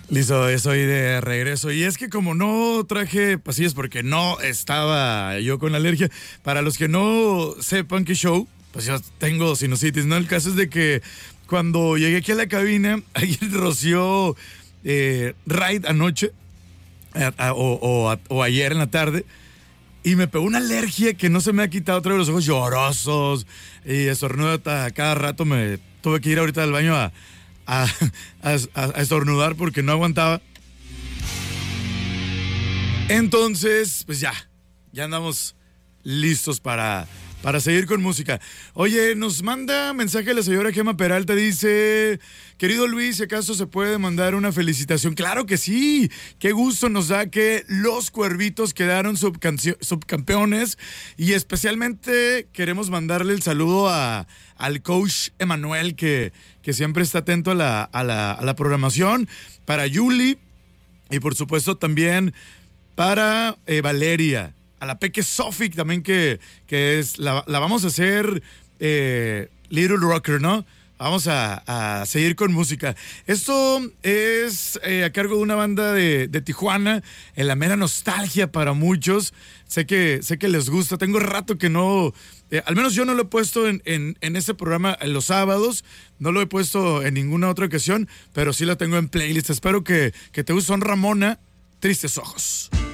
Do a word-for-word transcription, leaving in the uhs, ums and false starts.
Listo, estoy de regreso. Y es que como no traje pastillas porque no estaba yo con alergia, para los que no sepan qué show, pues yo tengo sinusitis, ¿no? El caso es de que cuando llegué aquí a la cabina, ayer roció eh, Raid anoche, a, a, o, o, a, o ayer en la tarde, y me pegó una alergia que no se me ha quitado. Traigo los ojos llorosos y estornudo a cada rato. Me tuve que ir ahorita al baño a... A, a, a estornudar porque no aguantaba. Entonces, pues ya, ya andamos listos para, para seguir con música. Oye, nos manda mensaje la señora Gema Peralta, dice: querido Luis, si acaso se puede mandar una felicitación. Claro que sí, qué gusto nos da que los Cuervitos quedaron subcampeones, y especialmente queremos mandarle el saludo a, al coach Emanuel, que, que siempre está atento a la, a, la, a la programación, para Yuli y por supuesto también para eh, Valeria, a la Peque Sofic también, que, que es la, la vamos a hacer eh, Little Rocker, ¿no? Vamos a, a seguir con música. Esto es eh, a cargo de una banda de, de Tijuana, en la mera nostalgia para muchos. Sé que, sé que les gusta. Tengo rato que no, eh, al menos yo no lo he puesto en, en, en ese programa en los sábados, no lo he puesto en ninguna otra ocasión, pero sí la tengo en playlist. Espero que, que te guste. Son Ramona, Tristes Ojos.